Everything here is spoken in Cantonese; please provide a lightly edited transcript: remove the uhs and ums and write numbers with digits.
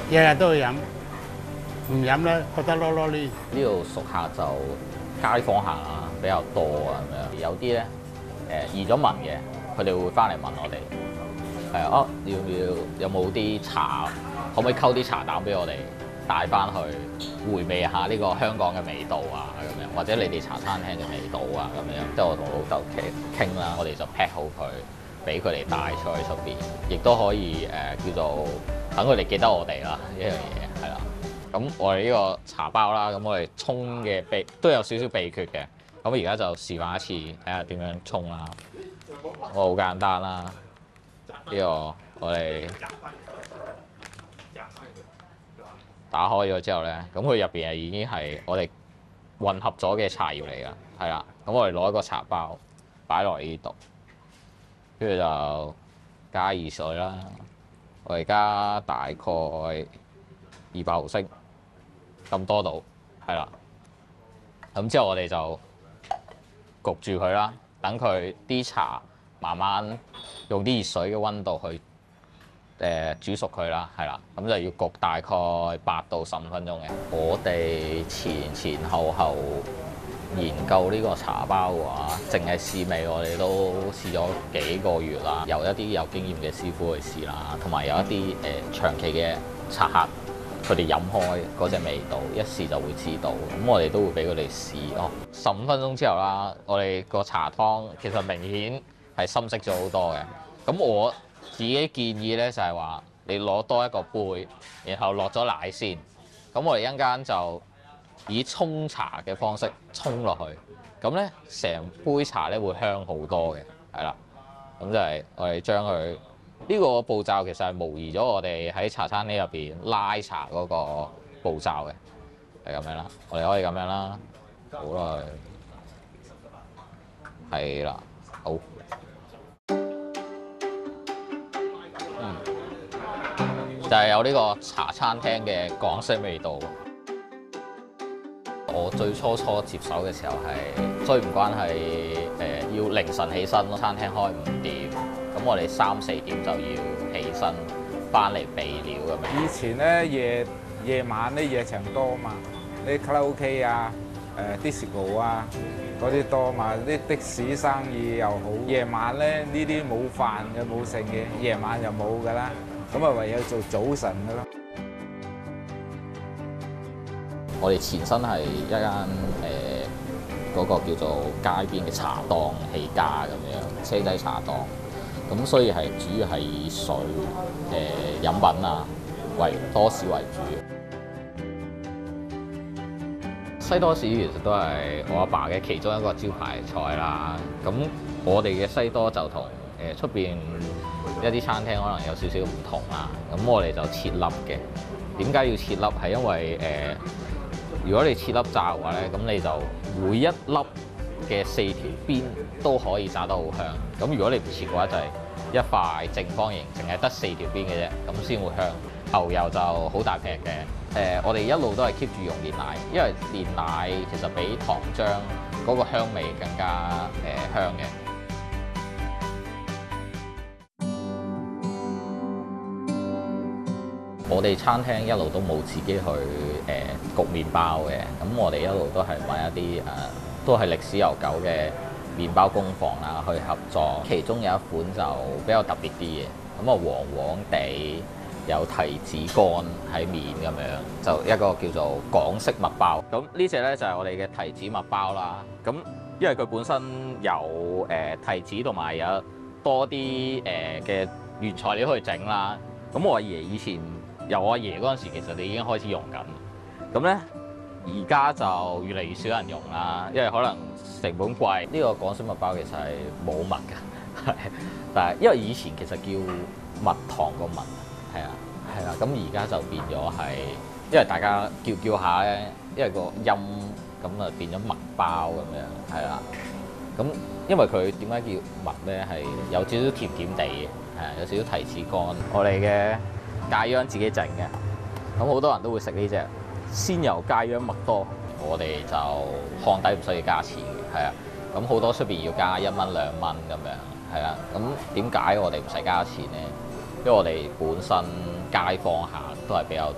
日日都去飲，唔飲咧覺得囉囉攣。 呢度熟客就街坊客啊比較多啊咁樣，有啲咧移咗民嘅，佢哋會翻嚟問我哋要唔要有冇啲茶，可唔可以溝啲茶膽俾我哋帶翻去回味下呢個香港嘅味道啊咁樣，或者你哋茶餐廳嘅味道啊咁樣，即係我同老豆傾啦，我哋就 pack 好佢，俾佢哋帶出去出邊，亦都可以叫做等佢哋記得我哋啦呢樣嘢係啦。咁我哋呢個茶包啦，咁我哋沖嘅都有少少秘訣嘅。咁而家就示範一次，睇下點樣沖啦。我好簡單啦，呢個我哋打開咗之後咧，咁佢入邊已經係我哋混合咗嘅茶葉嚟㗎，係啦。咁我哋攞一個茶包擺落呢度，跟住就加熱水啦。我哋加大概200毫升咁多度，係啦。咁之後我哋就焗住佢啦，等佢啲茶慢慢用啲熱水嘅溫度去煮熟佢啦，係啦。咁就要焗大概8到15分鐘嘅。我哋前後研究呢個茶包嘅話，淨係試味我哋都試咗幾個月啦。由一啲有經驗嘅師傅去試啦，同埋有一啲長期嘅茶客，佢哋飲開嗰隻味道，一試就會知道。咁我哋都會俾佢哋試哦。15分鐘之後啦，我哋個茶湯其實明顯係深色咗好多嘅。咁我自己建議咧就係話，你攞多一個杯，然後落咗奶先。咁我哋一陣間就以沖茶嘅方式沖落去，咁咧成杯茶咧會香好多嘅，係啦。咁就係我哋將佢呢個步驟其實係模擬咗我哋喺茶餐廳入邊拉茶嗰個步驟嘅，係咁樣啦。我哋可以咁樣啦，好啦，係啦，好。就係有呢個茶餐廳嘅港式味道。我最初接手嘅時候係追唔慣係要凌晨起身咯，餐廳開5點，咁我哋3、4點就要起身翻嚟備料咁樣。 以前咧夜晚咧夜場多嘛，啲卡拉 OK 啊、disco 啊嗰啲多嘛，啲的士生意又好。夜晚咧呢啲冇飯嘅冇剩嘅，夜晚就冇㗎啦，咁啊唯有做早晨㗎咯。 我哋前身係一間嗰個叫做街邊嘅茶檔起家咁樣，車仔茶檔。咁所以係主要係以水飲品啊多士為主。西多士其實都係我阿爸嘅其中一個招牌菜啦。咁我哋嘅西多就同出邊一啲餐廳可能有少少唔同啦。咁我哋就切粒嘅。點解要切粒？係因為如果你切粒炸嘅話咧，咁你就每一粒嘅4條邊都可以炸得好香。咁如果你唔切嘅話，就係一塊正方形，淨係得4條邊嘅啫，咁先會香。牛油就好大劈嘅。我哋一路都係 keep 住用煉奶，因為煉奶其實比糖漿嗰個香味更加香嘅。我哋餐廳一路都冇自己去焗麵包嘅，咁我哋一路都係揾一啲都係歷史悠久嘅麵包工房啦去合作。其中有一款就比較特別啲嘅，咁啊黃黃地有提子乾喺面咁樣，就一個叫做港式麥包。咁呢隻咧就係我哋嘅提子麥包啦。咁因為佢本身有提子同埋有多啲嘅原材料去整啦。咁我阿爺以前由我阿爺嗰陣時，其實你已經開始用緊。咁咧，而家就越嚟越少人用啦，因為可能成本貴。呢個港式麥包其實係冇麥㗎，但係因為以前其實叫蜜糖個蜜，係啊，咁而家就變咗係，因為大家叫下咧，因為個音咁啊變咗麥包咁樣，係啦。咁因為佢點解叫蜜咧？係有少少甜甜地嘅，係有少少提子乾。我哋嘅芥秧自己整嘅，咁好多人都會食呢隻鮮油芥秧麥多。我哋就烘底唔需要加錢嘅，係啊。咁好多出邊要加1蚊2蚊咁樣，係啊。咁點解我哋唔使加錢咧？因為我哋本身街坊客都係比較